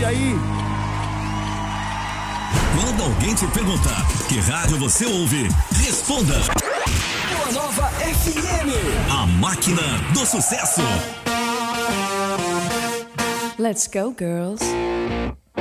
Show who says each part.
Speaker 1: responde aí.
Speaker 2: Quando alguém te perguntar que rádio você ouve, responda.
Speaker 3: Boa Nova FM.
Speaker 2: A máquina do sucesso.
Speaker 4: Let's go, girls.